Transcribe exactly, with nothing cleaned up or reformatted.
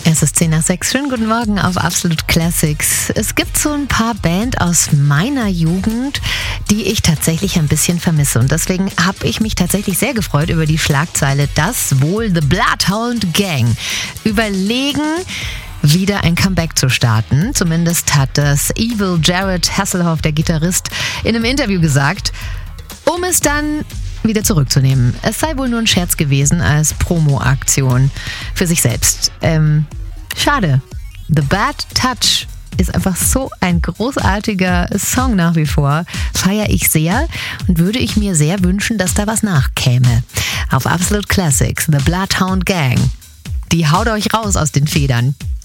Es ist zehn nach sechs. Schönen guten Morgen auf Absolute Classics. Es gibt so ein paar Bands aus meiner Jugend, die ich tatsächlich ein bisschen vermisse. Und deswegen habe ich mich tatsächlich sehr gefreut über die Schlagzeile, dass wohl The Bloodhound Gang überlegen, wieder ein Comeback zu starten. Zumindest hat das Evil Jared Hasselhoff, der Gitarrist, in einem Interview gesagt, um es dann wieder zurückzunehmen. Es sei wohl nur ein Scherz gewesen als Promo-Aktion für sich selbst. Ähm, schade. The Bad Touch ist einfach so ein großartiger Song nach wie vor. Feiere ich sehr und würde ich mir sehr wünschen, dass da was nachkäme. Auf Absolute Classics, The Bloodhound Gang. Die haut euch raus aus den Federn.